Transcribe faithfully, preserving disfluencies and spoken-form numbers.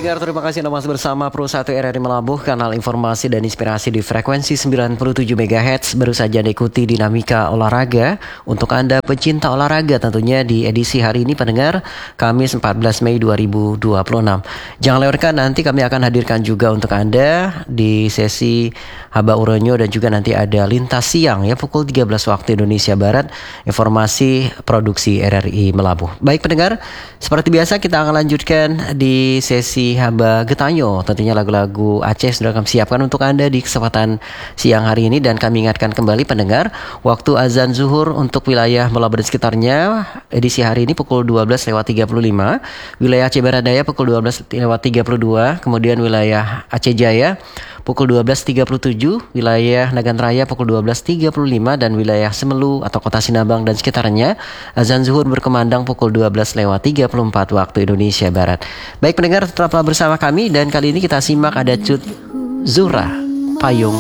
pendengar, terima kasih Anda masih bersama Pro satu R R I Melabuh, kanal informasi dan inspirasi di frekuensi sembilan puluh tujuh megahertz. Baru saja diikuti dinamika olahraga untuk Anda pecinta olahraga tentunya di edisi hari ini pendengar, Kamis empat belas Mei dua ribu dua puluh enam. Jangan lewatkan, nanti kami akan hadirkan juga untuk Anda di sesi Haba Uronyo dan juga nanti ada Lintas Siang ya pukul tiga belas waktu Indonesia Barat, informasi produksi R R I Melabuh. Baik pendengar, seperti biasa kita akan lanjutkan di sesi Haba Getanyo. Tentunya lagu-lagu Aceh sudah kami siapkan untuk Anda di kesempatan siang hari ini. Dan kami ingatkan kembali pendengar, waktu azan zuhur untuk wilayah Melabuh dan sekitarnya edisi hari ini pukul dua belas lewat tiga puluh lima, wilayah Aceh Barat Daya pukul dua belas lewat tiga puluh dua, kemudian wilayah Aceh Jaya pukul dua belas tiga puluh tujuh, wilayah Nagan Raya pukul dua belas tiga puluh lima, dan wilayah Semelu atau Kota Sinabang dan sekitarnya azan zuhur berkumandang pukul dua belas lewat tiga puluh empat waktu Indonesia Barat. Baik pendengar, tetaplah bersama kami dan kali ini kita simak ada Cut Zura Payung